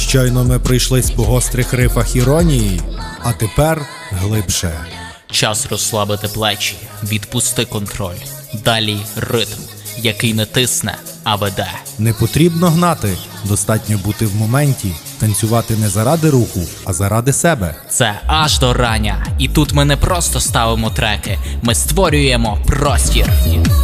Щойно ми пройшлись по гострих рифах іронії, а тепер глибше. Час розслабити плечі, відпусти контроль. Далі ритм, який не тисне, а веде. Не потрібно гнати, достатньо бути в моменті, танцювати не заради руху, а заради себе. Це аж до рання. І тут ми не просто ставимо треки, ми створюємо простір.